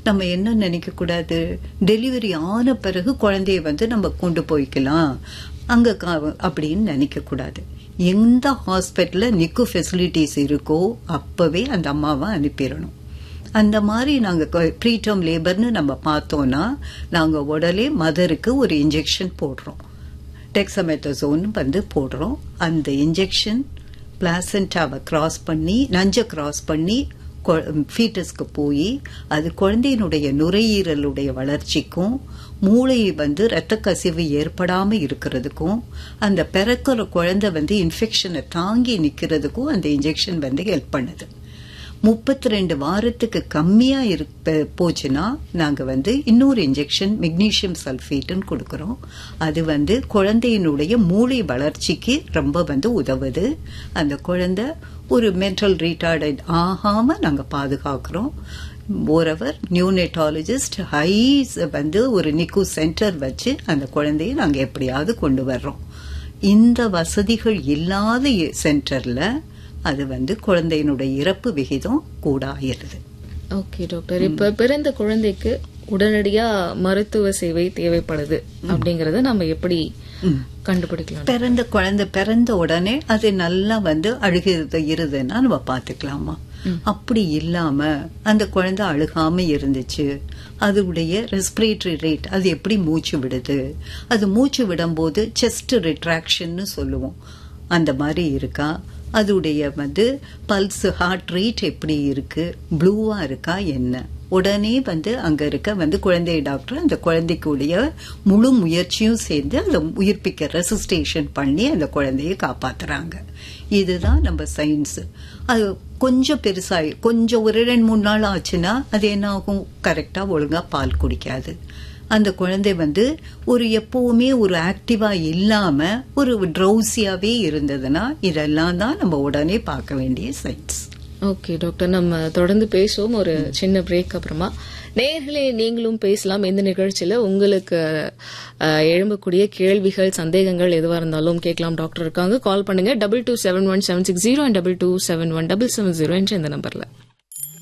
நம்ம என்ன நினைக்க கூடாது, டெலிவரி ஆன பிறகு குழந்தைய நம்ம கொண்டு போய்க்கலாம் அங்க அப்படின்னு நினைக்க கூடாது. எந்த ஹாஸ்பிட்டல்ல நிக்கு ஃபெசிலிட்டிஸ் இருக்கோ அப்பவே அந்த அம்மாவை அனுப்பிடணும். அந்த மாதிரி நாங்க ப்ரீடம் லேபர்னு நம்ம பார்த்தோம்னா நாங்க உடனே மதருக்கு ஒரு இன்ஜெக்ஷன் போடுறோம், டெக்ஸாமெத்தசோன் போடுறோம். அந்த இன்ஜெக்ஷன் பிளாசண்டாவை கிராஸ் பண்ணி நஞ்சை கிராஸ் பண்ணி ஃபீட்டஸ்க்கு போய் அது குழந்தையினுடைய நுரையீரலுடைய வளர்ச்சிக்கும் மூளை இரத்த கசிவு ஏற்படாம இருக்கிறதுக்கும் அந்த பிறக்கிற குழந்தை இன்ஃபெக்ஷனை தாங்கி நிக்கிறதுக்கும் அந்த இன்ஜெக்ஷன் ஹெல்ப் பண்ணுது. 32 வாரத்துக்கு கம்மியா போச்சுன்னா நாங்க இன்னொரு இன்ஜெக்ஷன் மெக்னீசியம் சல்ஃபேட்னு கொடுக்கறோம். அது குழந்தையினுடைய மூளை வளர்ச்சிக்கு ரொம்ப உதவுது. அந்த குழந்தை ஒரு மென்டல் ரீட்டார்டட் ஆகாம நாங்க பாதுகாக்கிறோம். மோரோவர் நியூனேட்டாலஜிஸ்ட் ஒரு நிக்கு சென்டர் வச்சு அந்த குழந்தையை நாங்க எப்படியாவது கொண்டு வர்றோம். இந்த வசதிகள் இல்லாத சென்டர்ல அது குழந்தையினுடைய இறப்பு விகிதம் கூட ஆயிருது. ஓகே டாக்டர், இப்ப பிறந்த குழந்தைக்கு உடனடியா மருத்துவ சேவை தேவைப்படுது அப்படிங்கறத நம்ம எப்படி கண்டுபிடிக்கலாம்? பிறந்த குழந்தை பிறந்த உடனே அது நல்லா அழுகிறது இருதுன்னா நம்ம பாத்துக்கலாமா? அப்படி இல்லாம அந்த குழந்தை அழுகாம இருந்துச்சு, அதோடைய ரெஸ்பிரேட்டரி ரேட் அது எப்படி மூச்சு விடுது, அது மூச்சு விடும்போது செஸ்ட் ரிட்ராக்ஷன் சொல்லுவோம், அந்த மாதிரி இருக்கா, அதுடைய பல்ஸ் ஹார்ட் ரேட் எப்படி இருக்கு, ப்ளூவா இருக்கா என்ன, உடனே அங்க இருக்க குழந்தை டாக்டர் அந்த குழந்தைக்குடைய முழு முயற்சியும் சேர்ந்து அதை உயிர்ப்பிக்க ரெசிஸ்டேஷன் பண்ணி அந்த குழந்தைய காப்பாத்துறாங்க. இதுதான் நம்ம சயின்ஸ். அது கொஞ்சம் பெருசாகி கொஞ்சம் ஒரு 2-3 நாள் ஆச்சுன்னா அது என்ன ஆகும், கரெக்டா ஒழுங்கா பால் குடிக்காது. அந்த குழந்தை ஒரு எப்பவுமே ஒரு ஆக்டிவா இல்லாம ஒரு ட்ரௌசியாவே இருந்ததுன்னா இதெல்லாம் தான் நம்ம உடனே பார்க்க வேண்டிய சைன்ஸ். ஓகே டாக்டர், நம்ம தொடர்ந்து பேசுவோம் ஒரு சின்ன பிரேக் அப்புறமா. நேயர்களே, நீங்களும் பேசலாம். இந்த நிகழ்ச்சியில உங்களுக்கு எழும்பக்கூடிய கேள்விகள் சந்தேகங்கள் எதுவா இருந்தாலும் கேட்கலாம். டாக்டர் இருக்காங்க, கால் பண்ணுங்க 227176 and 22717770 என்ற இந்த நம்பர்ல.